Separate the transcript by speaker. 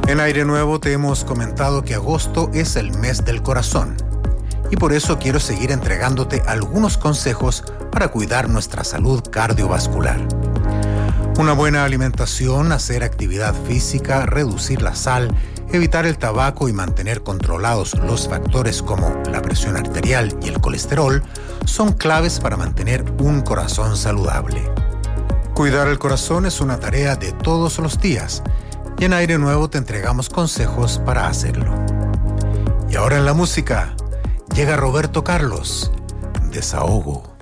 Speaker 1: En Aire Nuevo te hemos comentado que agosto es el mes del corazón y por eso quiero seguir entregándote algunos consejos para cuidar nuestra salud cardiovascular. Una buena alimentación, hacer actividad física, reducir la sal, evitar el tabaco y mantener controlados los factores como la presión arterial y el colesterol son claves para mantener un corazón saludable. Cuidar el corazón es una tarea de todos los días y en Aire Nuevo te entregamos consejos para hacerlo. Y ahora en la música llega Roberto Carlos, Desahogo.